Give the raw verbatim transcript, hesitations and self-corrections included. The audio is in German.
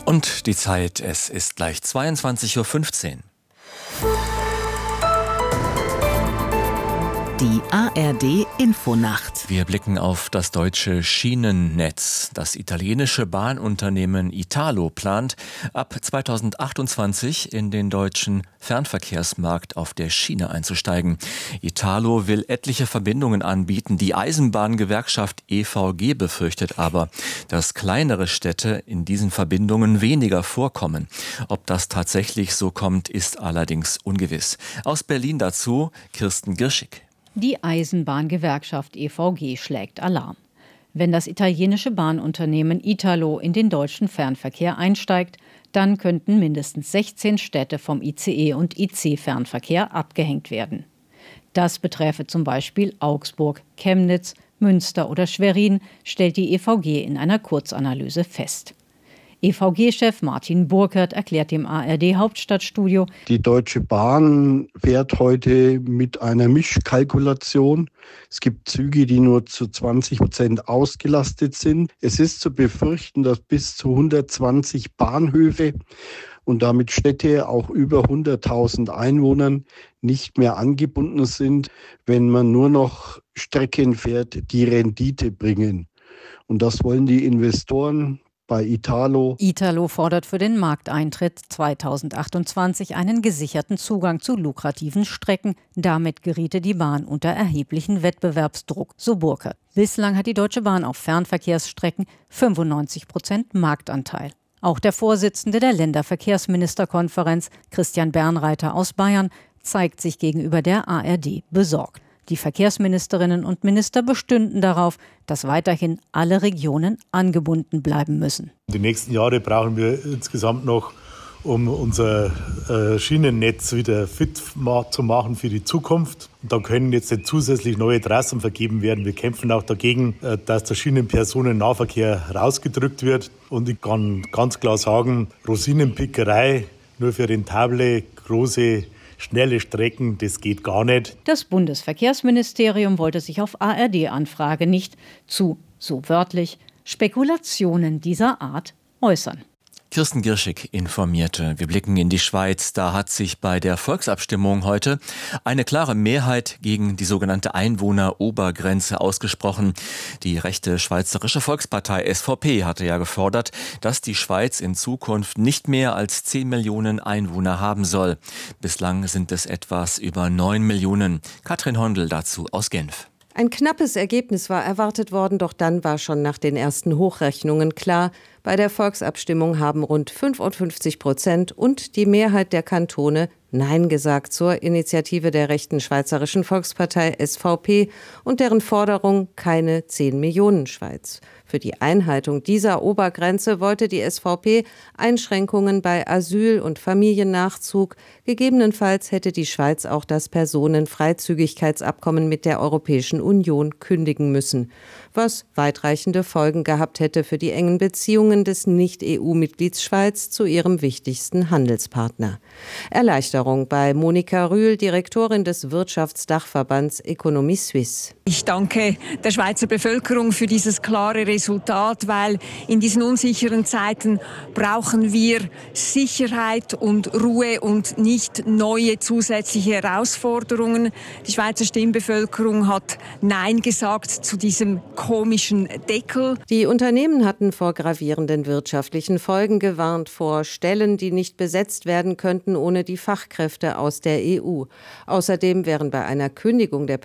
Und die Zeit, es ist gleich zweiundzwanzig Uhr fünfzehn. Die A R D-Infonacht. Wir blicken auf das deutsche Schienennetz. Das italienische Bahnunternehmen Italo plant, ab zweitausendachtundzwanzig in den deutschen Fernverkehrsmarkt auf der Schiene einzusteigen. Italo will etliche Verbindungen anbieten. Die Eisenbahngewerkschaft E V G befürchtet aber, dass kleinere Städte in diesen Verbindungen weniger vorkommen. Ob das tatsächlich so kommt, ist allerdings ungewiss. Aus Berlin dazu Kirsten Girschig. Die Eisenbahngewerkschaft E V G schlägt Alarm. Wenn das italienische Bahnunternehmen Italo in den deutschen Fernverkehr einsteigt, dann könnten mindestens sechzehn Städte vom I C E- und I C-Fernverkehr abgehängt werden. Das beträfe zum Beispiel Augsburg, Chemnitz, Münster oder Schwerin, stellt die E V G in einer Kurzanalyse fest. E V G-Chef Martin Burkert erklärt dem A R D-Hauptstadtstudio: Die Deutsche Bahn fährt heute mit einer Mischkalkulation. Es gibt Züge, die nur zu zwanzig Prozent ausgelastet sind. Es ist zu befürchten, dass bis zu hundertzwanzig Bahnhöfe und damit Städte auch über hunderttausend Einwohnern nicht mehr angebunden sind, wenn man nur noch Strecken fährt, die Rendite bringen. Und das wollen die Investoren bei Italo. Italo fordert für den Markteintritt zweitausendachtundzwanzig einen gesicherten Zugang zu lukrativen Strecken. Damit geriete die Bahn unter erheblichen Wettbewerbsdruck, so Burkert. Bislang hat die Deutsche Bahn auf Fernverkehrsstrecken fünfundneunzig Prozent Marktanteil. Auch der Vorsitzende der Länderverkehrsministerkonferenz, Christian Bernreiter aus Bayern, zeigt sich gegenüber der A R D besorgt. Die Verkehrsministerinnen und Minister bestünden darauf, dass weiterhin alle Regionen angebunden bleiben müssen. Die nächsten Jahre brauchen wir insgesamt noch, um unser äh, Schienennetz wieder fit zu machen für die Zukunft. Und da können jetzt nicht zusätzlich neue Trassen vergeben werden. Wir kämpfen auch dagegen, äh, dass der Schienenpersonennahverkehr rausgedrückt wird. Und ich kann ganz klar sagen, Rosinenpickerei nur für rentable, große schnelle Strecken, das geht gar nicht. Das Bundesverkehrsministerium wollte sich auf A R D-Anfrage nicht zu, so wörtlich, Spekulationen dieser Art äußern. Kirsten Girschig informierte. Wir blicken in die Schweiz. Da hat sich bei der Volksabstimmung heute eine klare Mehrheit gegen die sogenannte Einwohnerobergrenze ausgesprochen. Die rechte Schweizerische Volkspartei S V P hatte ja gefordert, dass die Schweiz in Zukunft nicht mehr als zehn Millionen Einwohner haben soll. Bislang sind es etwas über neun Millionen. Katrin Hondel dazu aus Genf. Ein knappes Ergebnis war erwartet worden, doch dann war schon nach den ersten Hochrechnungen klar, bei der Volksabstimmung haben rund fünfundfünfzig Prozent und die Mehrheit der Kantone Nein gesagt zur Initiative der rechten Schweizerischen Volkspartei S V P und deren Forderung keine zehn Millionen Schweiz. Für die Einhaltung dieser Obergrenze wollte die S V P Einschränkungen bei Asyl- und Familiennachzug. Gegebenenfalls hätte die Schweiz auch das Personenfreizügigkeitsabkommen mit der Europäischen Union kündigen müssen, was weitreichende Folgen gehabt hätte für die engen Beziehungen des Nicht-E U-Mitglieds Schweiz zu ihrem wichtigsten Handelspartner. Erleichterung bei Monika Rühl, Direktorin des Wirtschaftsdachverbands Economie Suisse. Ich danke der Schweizer Bevölkerung für dieses klare Resultat, weil in diesen unsicheren Zeiten brauchen wir Sicherheit und Ruhe und nicht neue zusätzliche Herausforderungen. Die Schweizer Stimmbevölkerung hat Nein gesagt zu diesem komischen Deckel. Die Unternehmen hatten vor gravierenden wirtschaftlichen Folgen gewarnt, vor Stellen, die nicht besetzt werden könnten ohne die Fachkräfte aus der E U. Außerdem wären bei einer Kündigung der